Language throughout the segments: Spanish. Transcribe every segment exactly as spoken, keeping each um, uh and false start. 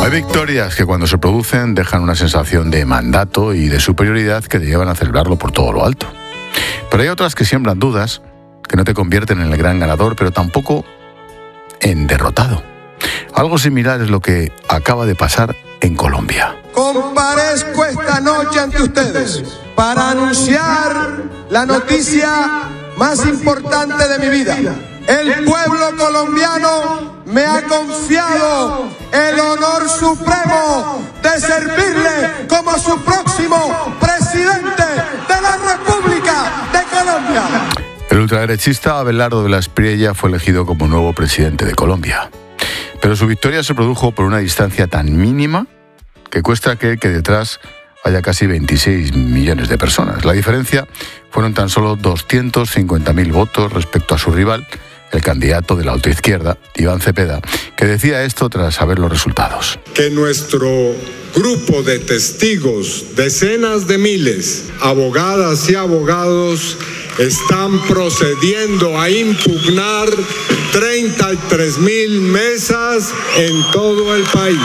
Hay victorias que cuando se producen dejan una sensación de mandato y de superioridad que te llevan a celebrarlo por todo lo alto. Pero hay otras que siembran dudas, que no te convierten en el gran ganador, pero tampoco en derrotado. Algo similar es lo que acaba de pasar en Colombia. Comparezco esta noche ante ustedes para anunciar la noticia más importante de mi vida. El pueblo colombiano me ha confiado el honor supremo de servirle como su próximo presidente de la República de Colombia. El ultraderechista Abelardo de la Espriella fue elegido como nuevo presidente de Colombia. Pero su victoria se produjo por una distancia tan mínima que cuesta creer que detrás haya casi veintiséis millones de personas. La diferencia fueron tan solo doscientos cincuenta mil votos respecto a su rival, el candidato de la ultraizquierda, Iván Cepeda, que decía esto tras saber los resultados. Que nuestro grupo de testigos, decenas de miles, abogadas y abogados, están procediendo a impugnar treinta y tres mil mesas en todo el país.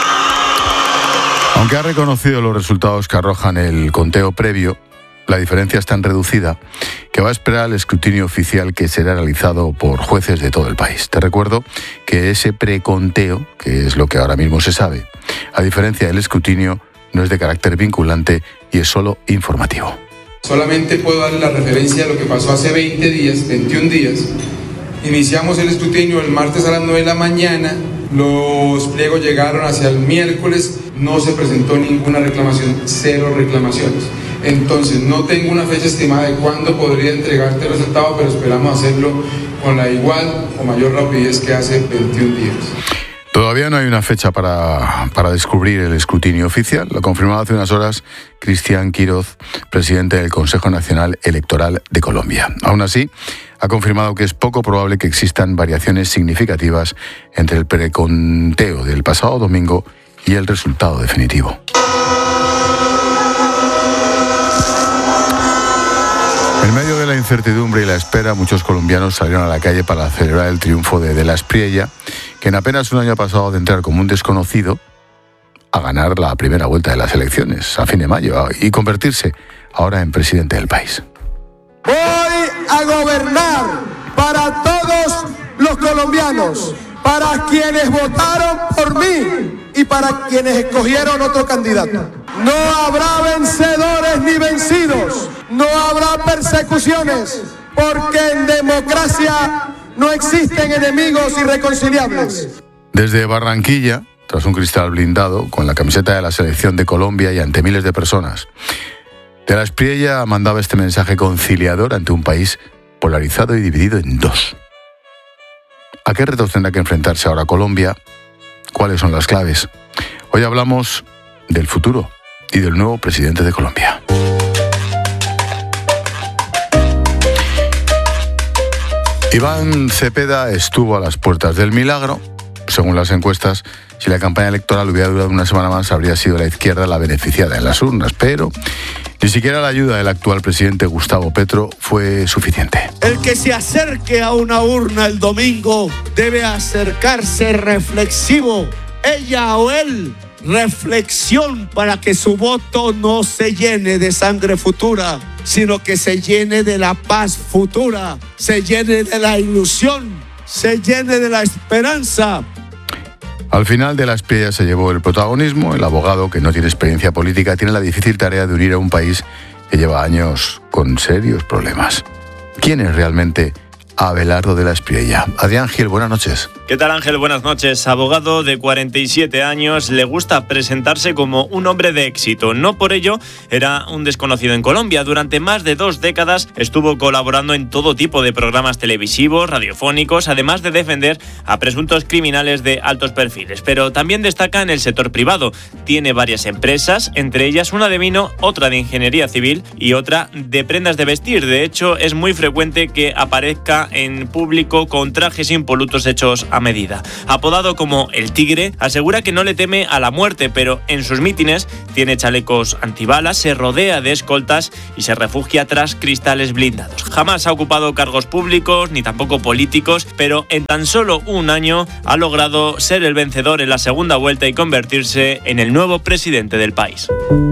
Aunque ha reconocido los resultados que arrojan el conteo previo, la diferencia es tan reducida que va a esperar el escrutinio oficial que será realizado por jueces de todo el país. Te recuerdo que ese preconteo, que es lo que ahora mismo se sabe, a diferencia del escrutinio, no es de carácter vinculante y es solo informativo. Solamente puedo darle la referencia a lo que pasó hace veinte días, veintiún días. Iniciamos el escrutinio el martes a las nueve de la mañana, los pliegos llegaron hacia el miércoles, no se presentó ninguna reclamación, cero reclamaciones. Entonces no tengo una fecha estimada de cuándo podría entregarte el resultado, pero esperamos hacerlo con la igual o mayor rapidez que hace veintiún días. Todavía no hay una fecha para, para descubrir el escrutinio oficial. Lo confirmaba hace unas horas Cristian Quiroz, presidente del Consejo Nacional Electoral de Colombia. Aún así, ha confirmado que es poco probable que existan variaciones significativas entre el preconteo del pasado domingo y el resultado definitivo. En medio de la incertidumbre y la espera, muchos colombianos salieron a la calle para celebrar el triunfo de De la Espriella, que en apenas un año ha pasado de entrar como un desconocido a ganar la primera vuelta de las elecciones a fin de mayo y convertirse ahora en presidente del país. Voy a gobernar para todos los colombianos, para quienes votaron por mí y para quienes escogieron otro candidato. No habrá vencedores ni vencidos, no habrá persecuciones, porque en democracia no existen enemigos irreconciliables. Desde Barranquilla, tras un cristal blindado, con la camiseta de la selección de Colombia y ante miles de personas, De la Espriella mandaba este mensaje conciliador ante un país polarizado y dividido en dos. ¿A qué retos tendrá que enfrentarse ahora Colombia? ¿Cuáles son las claves? Hoy hablamos del futuro y del nuevo presidente de Colombia. Iván Cepeda estuvo a las puertas del milagro. Según las encuestas, si la campaña electoral hubiera durado una semana más, habría sido la izquierda la beneficiada en las urnas, pero ni siquiera la ayuda del actual presidente Gustavo Petro fue suficiente. El que se acerque a una urna el domingo debe acercarse reflexivo, ella o él, reflexión para que su voto no se llene de sangre futura, sino que se llene de la paz futura, se llene de la ilusión, se llene de la esperanza. Al final, De la Espriella se llevó el protagonismo. El abogado, que no tiene experiencia política, tiene la difícil tarea de unir a un país que lleva años con serios problemas. ¿Quién es realmente Abelardo de la Espriella? Adrián Gil, buenas noches. ¿Qué tal, Ángel? Buenas noches. Abogado de cuarenta y siete años, le gusta presentarse como un hombre de éxito. No por ello era un desconocido en Colombia. Durante más de dos décadas estuvo colaborando en todo tipo de programas televisivos, radiofónicos, además de defender a presuntos criminales de altos perfiles. Pero también destaca en el sector privado. Tiene varias empresas, entre ellas una de vino, otra de ingeniería civil y otra de prendas de vestir. De hecho, es muy frecuente que aparezca en público con trajes impolutos hechos a medida. Apodado como El Tigre, asegura que no le teme a la muerte, pero en sus mítines tiene chalecos antibalas, se rodea de escoltas y se refugia tras cristales blindados. Jamás ha ocupado cargos públicos ni tampoco políticos, pero en tan solo un año ha logrado ser el vencedor en la segunda vuelta y convertirse en el nuevo presidente del país.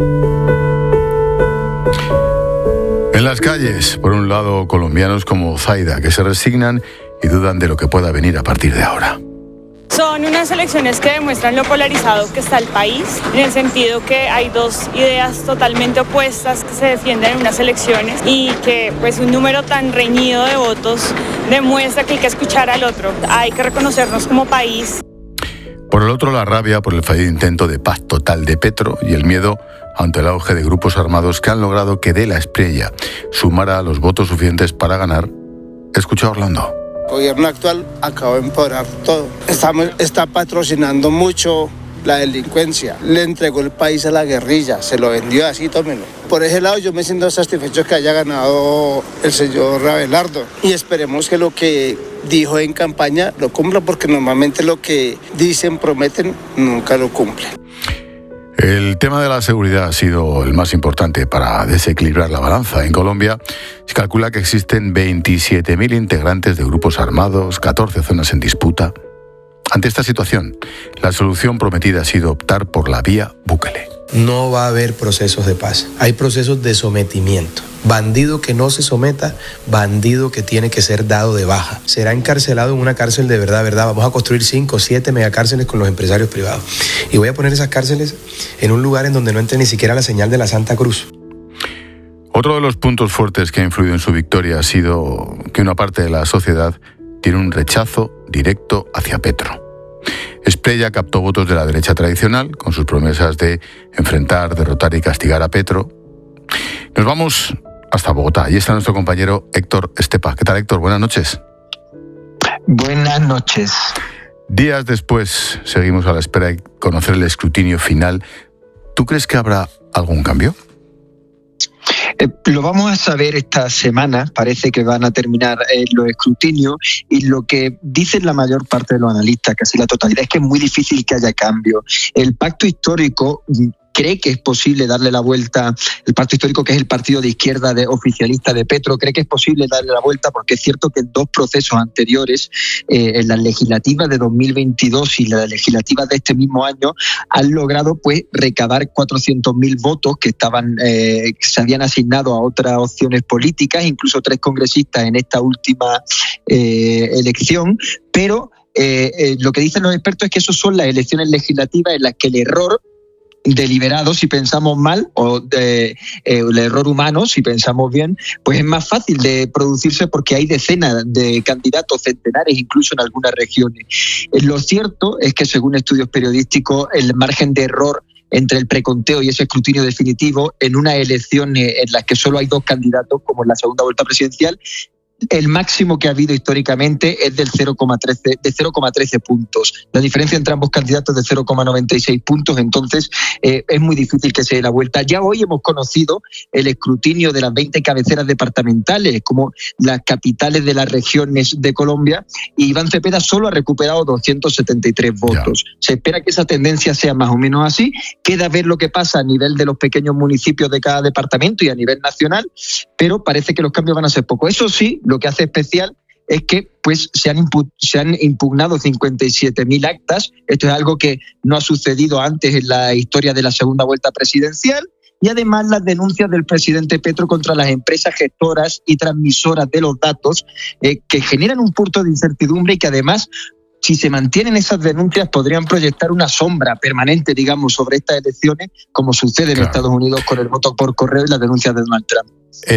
En las calles, por un lado, colombianos como Zaida, que se resignan y dudan de lo que pueda venir a partir de ahora. Son unas elecciones que demuestran lo polarizado que está el país, en el sentido que hay dos ideas totalmente opuestas que se defienden en unas elecciones y que pues un número tan reñido de votos demuestra que hay que escuchar al otro. Hay que reconocernos como país. Por el otro, la rabia por el fallido intento de paz total de Petro y el miedo ante el auge de grupos armados que han logrado que De la Espriella sumara los votos suficientes para ganar. Escucha a Orlando. El gobierno actual acabó de empoderar todo. Estamos, está patrocinando mucho la delincuencia. Le entregó el país a la guerrilla, se lo vendió así, tómenlo. Por ese lado yo me siento satisfecho que haya ganado el señor Abelardo. Y esperemos que lo que dijo en campaña lo cumpla, porque normalmente lo que dicen, prometen, nunca lo cumplen. El tema de la seguridad ha sido el más importante para desequilibrar la balanza. En Colombia se calcula que existen veintisiete mil integrantes de grupos armados, catorce zonas en disputa. Ante esta situación, la solución prometida ha sido optar por la vía Bukele. No va a haber procesos de paz, hay procesos de sometimiento. Bandido que no se someta, bandido que tiene que ser dado de baja. Será encarcelado en una cárcel de verdad, verdad. Vamos a construir cinco, siete megacárceles con los empresarios privados. Y voy a poner esas cárceles en un lugar en donde no entre ni siquiera la señal de la Santa Cruz. Otro de los puntos fuertes que ha influido en su victoria ha sido que una parte de la sociedad tiene un rechazo directo hacia Petro. Espriella captó votos de la derecha tradicional con sus promesas de enfrentar, derrotar y castigar a Petro. Nos vamos hasta Bogotá. Allí está nuestro compañero Héctor Estepa. ¿Qué tal, Héctor? Buenas noches. Buenas noches. Días después seguimos a la espera de conocer el escrutinio final. ¿Tú crees que habrá algún cambio? Eh, lo vamos a saber esta semana. Parece que van a terminar eh, los escrutinios, y lo que dicen la mayor parte de los analistas, casi la totalidad, es que es muy difícil que haya cambio. El pacto histórico cree que es posible darle la vuelta, el pacto histórico, que es el partido de izquierda de, oficialista de Petro, cree que es posible darle la vuelta, porque es cierto que en dos procesos anteriores, eh, en las legislativas de dos mil veintidós y las legislativas de este mismo año, han logrado pues recabar cuatrocientos mil votos que estaban eh, que se habían asignado a otras opciones políticas, incluso tres congresistas en esta última eh, elección, pero eh, eh, lo que dicen los expertos es que esas son las elecciones legislativas en las que el error deliberado, si pensamos mal, o de, eh, el error humano, si pensamos bien, pues es más fácil de producirse, porque hay decenas de candidatos, centenares incluso en algunas regiones. Eh, lo cierto es que, según estudios periodísticos, el margen de error entre el preconteo y ese escrutinio definitivo en una elección en las que solo hay dos candidatos, como en la segunda vuelta presidencial, el máximo que ha habido históricamente es del cero coma trece, de cero coma trece puntos. La diferencia entre ambos candidatos es de cero coma noventa y seis puntos, entonces eh, es muy difícil que se dé la vuelta. Ya hoy hemos conocido el escrutinio de las veinte cabeceras departamentales, como las capitales de las regiones de Colombia, y Iván Cepeda solo ha recuperado doscientos setenta y tres votos. Ya. Se espera que esa tendencia sea más o menos así. Queda ver lo que pasa a nivel de los pequeños municipios de cada departamento y a nivel nacional, pero parece que los cambios van a ser pocos. Eso sí, lo que hace especial es que pues, se, han impu- se han impugnado cincuenta y siete mil actas. Esto es algo que no ha sucedido antes en la historia de la segunda vuelta presidencial. Y además las denuncias del presidente Petro contra las empresas gestoras y transmisoras de los datos, eh, que generan un punto de incertidumbre, y que además, si se mantienen esas denuncias, podrían proyectar una sombra permanente, digamos, sobre estas elecciones, como sucede claro. en Estados Unidos con el voto por correo y las denuncias de Donald Trump.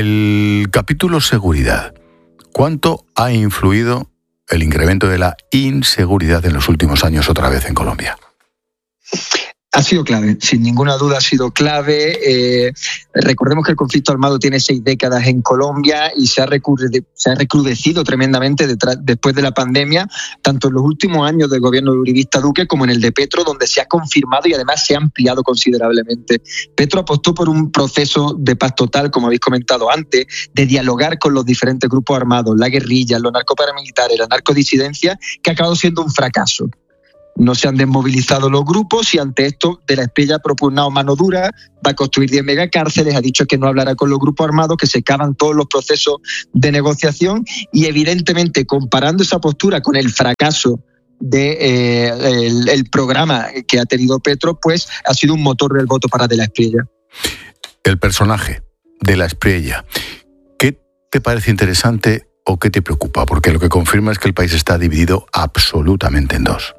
El capítulo seguridad. ¿Cuánto ha influido el incremento de la inseguridad en los últimos años otra vez en Colombia? Ha sido clave, sin ninguna duda ha sido clave. Eh, recordemos que el conflicto armado tiene seis décadas en Colombia y se ha, recrude, se ha recrudecido tremendamente detrás, después de la pandemia, tanto en los últimos años del gobierno de Uribista Duque como en el de Petro, donde se ha confirmado y además se ha ampliado considerablemente. Petro apostó por un proceso de paz total, como habéis comentado antes, de dialogar con los diferentes grupos armados, la guerrilla, los narcoparamilitares, la narcodisidencia, que ha acabado siendo un fracaso. No se han desmovilizado los grupos y ante esto De la Espriella ha propugnado mano dura, va a construir diez megacárceles, ha dicho que no hablará con los grupos armados, que se acaban todos los procesos de negociación y evidentemente comparando esa postura con el fracaso de, eh, el, el programa que ha tenido Petro, pues ha sido un motor del voto para De la Espriella. El personaje De la Espriella, ¿qué te parece interesante o qué te preocupa? Porque lo que confirma es que el país está dividido absolutamente en dos.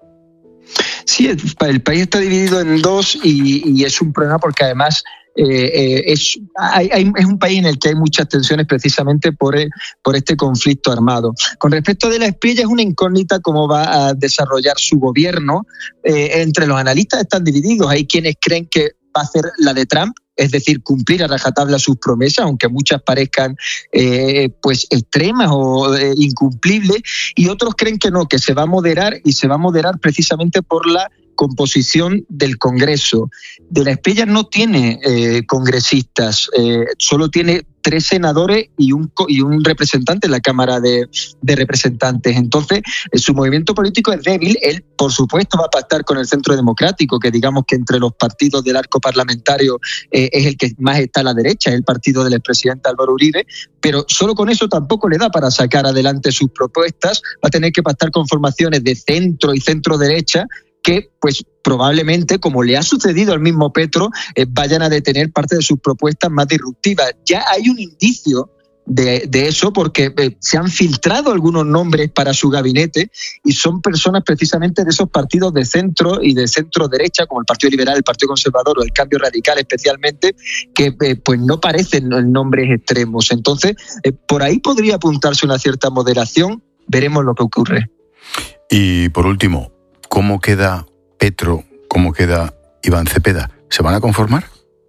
Sí, el, el país está dividido en dos y, y es un problema porque además eh, eh, es, hay, hay, es un país en el que hay muchas tensiones precisamente por, por este conflicto armado. Con respecto a De la Espriella, es una incógnita cómo va a desarrollar su gobierno. Eh, entre los analistas están divididos. Hay quienes creen que va a ser la de Trump, es decir, cumplir a rajatabla sus promesas, aunque muchas parezcan eh, pues extremas o eh, incumplibles, y otros creen que no, que se va a moderar y se va a moderar precisamente por la composición del Congreso. De la Espriella no tiene eh, congresistas, eh, solo tiene tres senadores y un, y un representante en la Cámara de, de Representantes. Entonces, eh, su movimiento político es débil. Él, por supuesto, va a pactar con el Centro Democrático, que digamos que entre los partidos del arco parlamentario eh, es el que más está a la derecha, es el partido del expresidente Álvaro Uribe, pero solo con eso tampoco le da para sacar adelante sus propuestas. Va a tener que pactar con formaciones de centro y centro-derecha, que pues probablemente, como le ha sucedido al mismo Petro, eh, vayan a detener parte de sus propuestas más disruptivas. Ya hay un indicio de, de eso porque eh, se han filtrado algunos nombres para su gabinete y son personas precisamente de esos partidos de centro y de centro-derecha, como el Partido Liberal, el Partido Conservador o el Cambio Radical especialmente, que eh, pues no parecen nombres extremos. Entonces, eh, por ahí podría apuntarse una cierta moderación. Veremos lo que ocurre. Y por último, ¿cómo queda Petro? ¿Cómo queda Iván Cepeda? ¿Se van a conformar?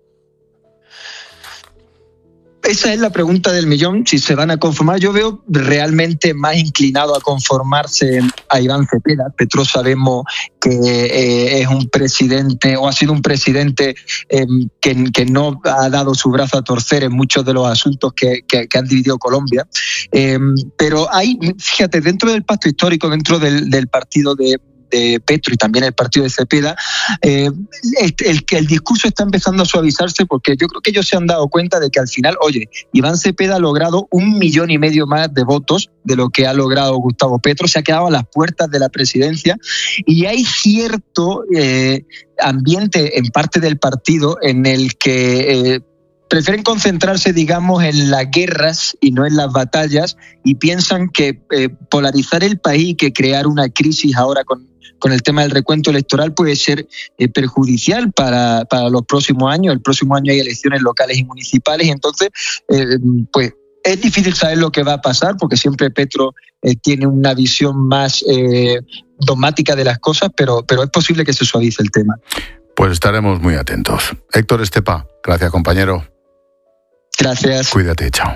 Esa es la pregunta del millón, si se van a conformar. Yo veo realmente más inclinado a conformarse a Iván Cepeda. Petro sabemos que eh, es un presidente, o ha sido un presidente eh, que, que no ha dado su brazo a torcer en muchos de los asuntos que, que, que han dividido Colombia. Eh, pero hay, fíjate, dentro del pacto histórico, dentro del, del partido de de Petro y también el partido de Cepeda, eh, el, el, el discurso está empezando a suavizarse porque yo creo que ellos se han dado cuenta de que al final, oye, Iván Cepeda ha logrado un millón y medio más de votos de lo que ha logrado Gustavo Petro, se ha quedado a las puertas de la presidencia y hay cierto eh, ambiente en parte del partido en el que... Eh, prefieren concentrarse, digamos, en las guerras y no en las batallas y piensan que eh, polarizar el país, que crear una crisis ahora con, con el tema del recuento electoral puede ser eh, perjudicial para, para los próximos años. El próximo año hay elecciones locales y municipales y entonces, eh, pues, es difícil saber lo que va a pasar porque siempre Petro eh, tiene una visión más eh, dogmática de las cosas, pero, pero es posible que se suavice el tema. Pues estaremos muy atentos. Héctor Estepa, gracias, compañero. Gracias. Cuídate, chao.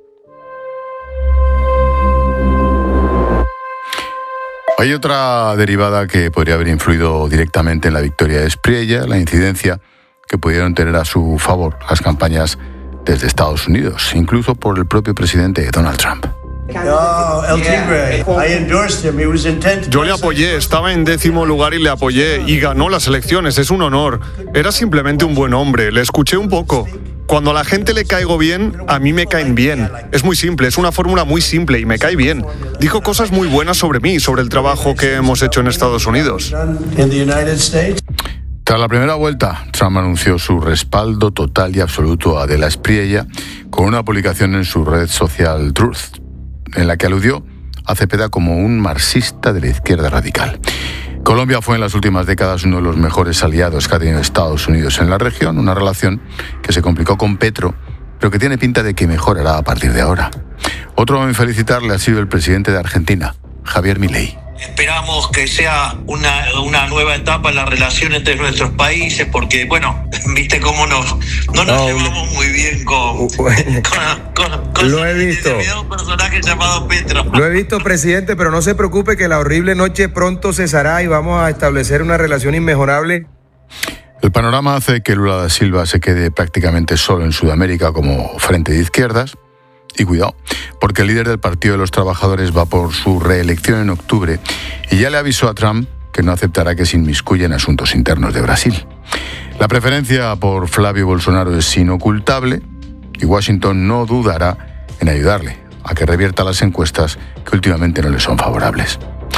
Hay otra derivada que podría haber influido directamente en la victoria de Espriella, la incidencia que pudieron tener a su favor las campañas desde Estados Unidos, incluso por el propio presidente Donald Trump. No, El Tigre. I endorsed him. It was intended. Yo le apoyé, estaba en décimo lugar y le apoyé y ganó las elecciones, es un honor. Era simplemente un buen hombre, le escuché un poco. Cuando a la gente le caigo bien, a mí me caen bien. Es muy simple, es una fórmula muy simple y me cae bien. Dijo cosas muy buenas sobre mí, sobre el trabajo que hemos hecho en Estados Unidos. Tras la primera vuelta, Trump anunció su respaldo total y absoluto a De la Espriella con una publicación en su red social Truth, en la que aludió a Cepeda como un marxista de la izquierda radical. Colombia fue en las últimas décadas uno de los mejores aliados que ha tenido Estados Unidos en la región, una relación que se complicó con Petro, pero que tiene pinta de que mejorará a partir de ahora. Otro en felicitarle ha sido el presidente de Argentina, Javier Milei. Esperamos que sea una, una nueva etapa en la relación entre nuestros países, porque, bueno, viste cómo nos, no nos no, llevamos muy bien con, con, con, con lo he visto. un personaje llamado Petro. Lo he visto, presidente, pero no se preocupe que la horrible noche pronto cesará y vamos a establecer una relación inmejorable. El panorama hace que Lula da Silva se quede prácticamente solo en Sudamérica como frente de izquierdas. Y cuidado, porque el líder del Partido de los Trabajadores va por su reelección en octubre y ya le avisó a Trump que no aceptará que se inmiscuya en asuntos internos de Brasil. La preferencia por Flavio Bolsonaro es inocultable y Washington no dudará en ayudarle a que revierta las encuestas que últimamente no le son favorables.